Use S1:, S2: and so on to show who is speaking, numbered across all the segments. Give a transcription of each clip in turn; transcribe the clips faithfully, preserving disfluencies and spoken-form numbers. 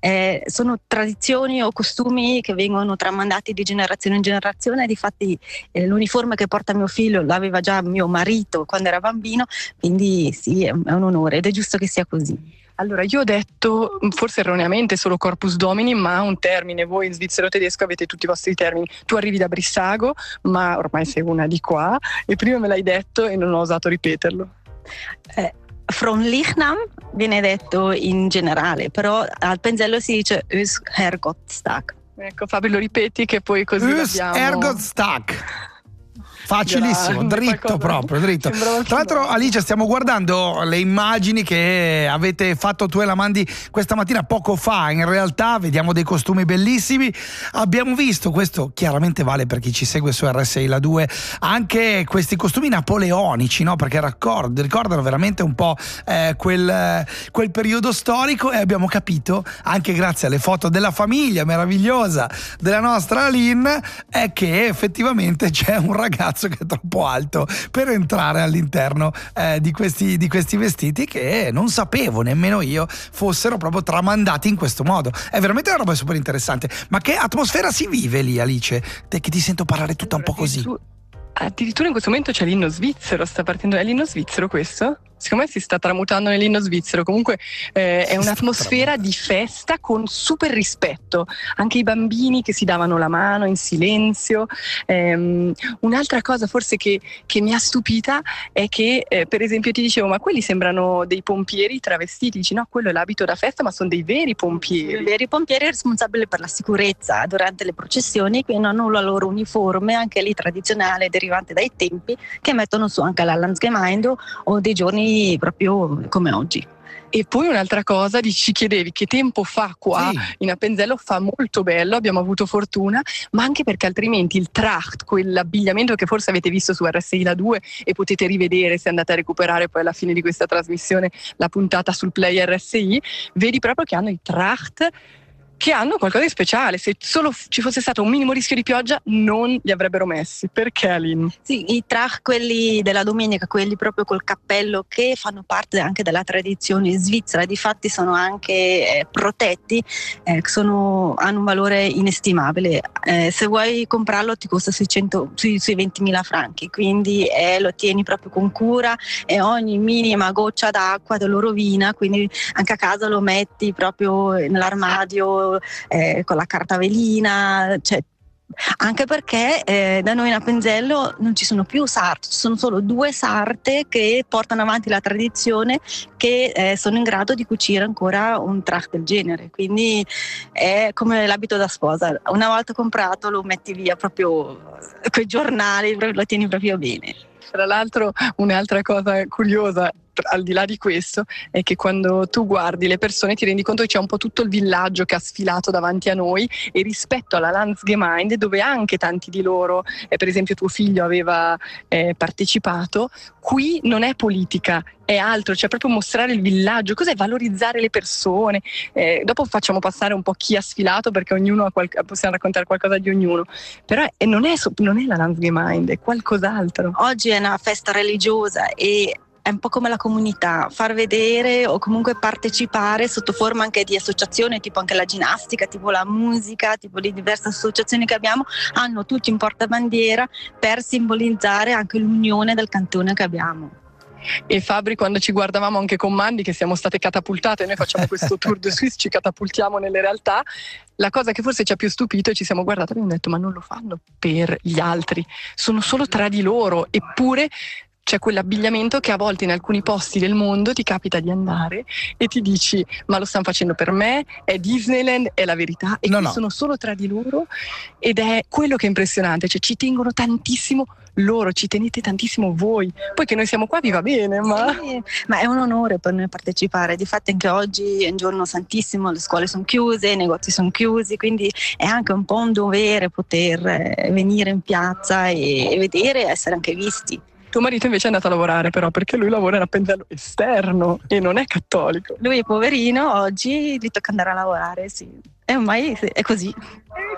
S1: eh, sono tradizioni o costumi che vengono tramandati di generazione in generazione. Difatti eh, l'uniforme che porta mio figlio l'aveva già mio marito quando era bambino, quindi sì, è un, è un onore ed è giusto che sia così.
S2: Allora, io ho detto, forse erroneamente, solo corpus domini, ma un termine. Voi in svizzero tedesco avete tutti i vostri termini. Tu arrivi da Brissago, ma ormai sei una di qua, e prima me l'hai detto e non ho osato ripeterlo.
S1: Eh, Fronleichnam viene detto in generale, però al Penzello si dice Ös Herrgottstag.
S2: Ecco, Fabio, lo ripeti che poi così
S3: Ös
S2: l'abbiamo...
S3: Herrgottstag. Facilissimo,
S2: Grande,
S3: dritto proprio, dritto. Tra l'altro, Alice, stiamo guardando le immagini che avete fatto tu e la Mandi questa mattina poco fa. In realtà vediamo dei costumi bellissimi. Abbiamo visto, questo chiaramente vale per chi ci segue su R S I La due, anche questi costumi napoleonici, no? Perché raccord- ricordano veramente un po' eh, quel, quel periodo storico, e abbiamo capito, anche grazie alle foto della famiglia meravigliosa della nostra Aline, è che effettivamente c'è un ragazzo che è troppo alto per entrare all'interno eh, di, questi, di questi vestiti, che non sapevo nemmeno io fossero proprio tramandati in questo modo. È veramente una roba super interessante. Ma che atmosfera si vive lì, Alice? Te che ti sento parlare tutta un po' così.
S2: Addirittura in questo momento c'è l'inno svizzero, sta partendo. È l'inno svizzero questo? Secondo me si sta tramutando nell'inno svizzero. Comunque eh, è un'atmosfera di festa con super rispetto. Anche i bambini che si davano la mano in silenzio. Ehm, un'altra cosa forse che, che mi ha stupita è che eh, per esempio ti dicevo, ma quelli sembrano dei pompieri travestiti. Dici no, quello è l'abito da festa, ma sono dei veri pompieri.
S1: I veri pompieri responsabili per la sicurezza durante le processioni, quindi hanno la loro uniforme, anche lì tradizionale, derivante dai tempi, che mettono su anche la Landsgemeinde o dei giorni proprio come oggi.
S2: E poi un'altra cosa, ci chiedevi che tempo fa qua, sì, in Appenzello. Fa molto bello, abbiamo avuto fortuna, ma anche perché altrimenti il Tracht, quell'abbigliamento che forse avete visto su R S I La due e potete rivedere se andate a recuperare poi alla fine di questa trasmissione la puntata sul Play R S I, vedi proprio che hanno i Tracht che hanno qualcosa di speciale. Se solo ci fosse stato un minimo rischio di pioggia non li avrebbero messi. Perché, Aline?
S1: Sì, i Tracht, quelli della domenica, quelli proprio col cappello, che fanno parte anche della tradizione svizzera, difatti sono anche eh, protetti, eh, sono, hanno un valore inestimabile. Eh, se vuoi comprarlo ti costa seicento, sui, sui ventimila franchi, quindi eh, lo tieni proprio con cura e ogni minima goccia d'acqua te lo rovina, quindi anche a casa lo metti proprio nell'armadio Eh, con la carta velina, cioè, anche perché eh, da noi in Appenzello non ci sono più sarte, ci sono solo due sarte che portano avanti la tradizione, che eh, sono in grado di cucire ancora un tracht del genere, quindi è come l'abito da sposa, una volta comprato lo metti via proprio coi giornali, lo tieni proprio bene.
S2: Tra l'altro un'altra cosa curiosa, al di là di questo, è che quando tu guardi le persone ti rendi conto che c'è un po' tutto il villaggio che ha sfilato davanti a noi, e rispetto alla Landsgemeinde, dove anche tanti di loro, eh, per esempio tuo figlio aveva eh, partecipato, qui non è politica, è altro, cioè proprio mostrare il villaggio. Cos'è? Valorizzare le persone. Eh, dopo facciamo passare un po' chi ha sfilato, perché ognuno ha qual- possiamo raccontare qualcosa di ognuno, però eh, non, è, non è la Landsgemeinde, è qualcos'altro.
S1: Oggi è una festa religiosa e è un po' come la comunità, far vedere o comunque partecipare sotto forma anche di associazioni, tipo anche la ginnastica, tipo la musica, tipo le diverse associazioni che abbiamo, hanno tutti un portabandiera per simbolizzare anche l'unione del cantone che abbiamo.
S2: E Fabri, quando ci guardavamo anche con Mandi, che siamo state catapultate, noi facciamo questo tour de Suisse, ci catapultiamo nelle realtà, la cosa che forse ci ha più stupito è ci siamo guardate e abbiamo detto ma non lo fanno per gli altri, sono solo tra di loro, eppure c'è quell'abbigliamento che a volte in alcuni posti del mondo ti capita di andare e ti dici ma lo stanno facendo per me, è Disneyland, è la verità, e
S3: no,
S2: qui
S3: no.
S2: sono solo tra di loro, ed è quello che è impressionante, cioè ci tengono tantissimo loro, ci tenete tantissimo voi, poi che noi siamo qua vi va bene, ma...
S1: Sì, ma è un onore per noi partecipare, difatti anche oggi è un giorno santissimo, le scuole sono chiuse, i negozi sono chiusi, quindi è anche un po' un dovere poter eh, venire in piazza e, e vedere e essere anche visti.
S2: Tuo marito invece è andato a lavorare, però, perché lui lavora in Appenzello esterno e non è cattolico.
S1: Lui è poverino, oggi gli tocca andare a lavorare, sì. E ormai è così.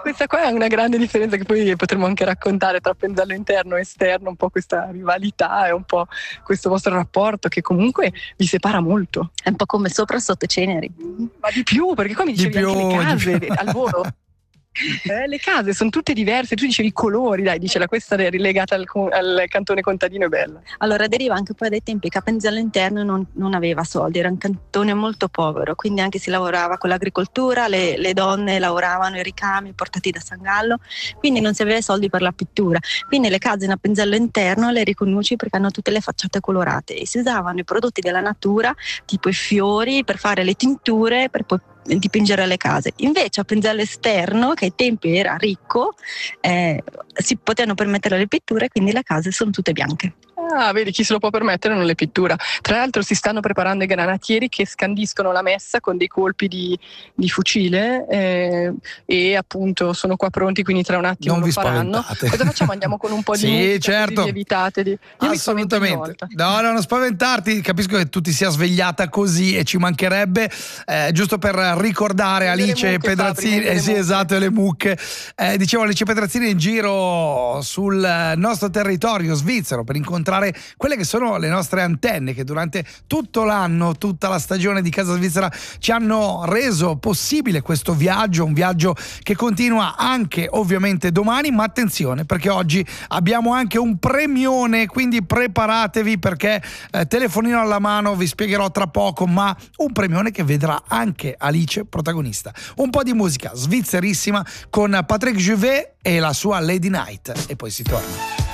S2: questa qua è una grande differenza che poi potremmo anche raccontare tra Penzello interno e esterno, un po' questa rivalità e un po' questo vostro rapporto che comunque vi separa molto.
S1: È un po' come sopra sotto Ceneri.
S2: Ma di più, perché qua mi dicevi
S3: Di più,
S2: anche le case
S3: di più.
S2: al volo. Eh, le case sono tutte diverse, tu dicevi i colori, dai, dice la questa è rilegata al, al cantone contadino, è bella.
S1: Allora deriva anche poi dai tempi che Penzello interno non, non aveva soldi, era un cantone molto povero, quindi anche si lavorava con l'agricoltura, le, le donne lavoravano i ricami portati da San Gallo, quindi non si aveva soldi per la pittura, quindi le case in Appenzello interno le riconosci perché hanno tutte le facciate colorate e si usavano i prodotti della natura, tipo i fiori, per fare le tinture, per poi dipingere le case. Invece a Appenzello esterno, che ai tempi era ricco, eh, si potevano permettere le pitture, quindi le case sono tutte bianche.
S2: Ah, vedi, chi se lo può permettere non le pittura. Tra l'altro si stanno preparando i granatieri che scandiscono la messa con dei colpi di, di fucile eh, e appunto sono qua pronti, quindi tra un attimo
S3: non
S2: lo
S3: vi
S2: faranno.
S3: spaventate.
S2: Cosa facciamo? Andiamo con un po' di
S3: sì,
S2: musica,
S3: certo.
S2: così vi evitate di... Io
S3: assolutamente. No, no, non spaventarti, capisco che tu ti sia svegliata così e ci mancherebbe, eh, giusto per ricordare Alice
S2: mucche,
S3: Pedrazzini,
S2: Fabri,
S3: eh sì,
S2: mucche.
S3: esatto, e le mucche. Eh, dicevo Alice Pedrazzini in giro sul nostro territorio svizzero per incontrare quelle che sono le nostre antenne che durante tutto l'anno, tutta la stagione di Casa Svizzera ci hanno reso possibile questo viaggio, un viaggio che continua anche ovviamente domani, ma attenzione perché oggi abbiamo anche un premione, quindi preparatevi perché eh, telefonino alla mano, vi spiegherò tra poco, ma un premione che vedrà anche Alice protagonista. Un po' di musica svizzerissima con Patrick Juvet e la sua Lady Night e poi si torna.